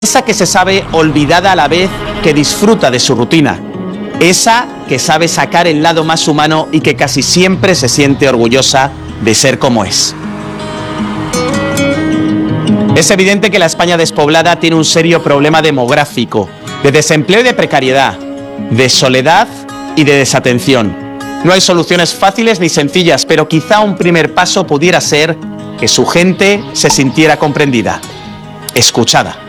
Esa que se sabe olvidada a la vez que disfruta de su rutina. Esa que sabe sacar el lado más humano y que casi siempre se siente orgullosa de ser como es. Es evidente que la España despoblada tiene un serio problema demográfico, de desempleo y de precariedad, de soledad y de desatención. No hay soluciones fáciles ni sencillas, pero quizá un primer paso pudiera ser que su gente se sintiera comprendida, escuchada.